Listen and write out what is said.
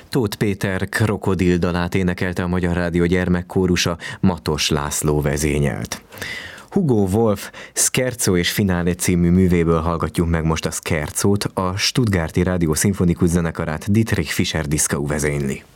Tóth Péter Krokodil dalát énekelte a Magyar Rádió gyermekkórusa, Matos László vezényelt. Hugo Wolf Scherzo és Finale című művéből hallgatjuk meg most a Scherzót, a Stuttgarti Rádió Szimfonikus Zenekarát Dietrich Fischer-Dieskau vezényli.